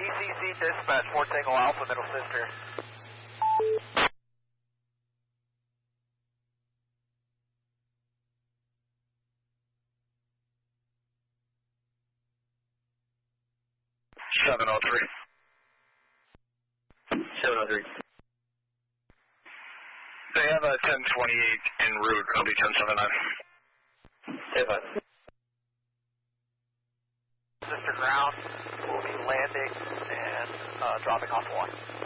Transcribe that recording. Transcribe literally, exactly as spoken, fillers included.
C C dispatch, four Tango Alpha, middle sister. seven oh three. seven oh three. They have a ten twenty-eight en route. I'll be ten seventy-nine. ten five. Sister ground will be landing and uh, dropping off one.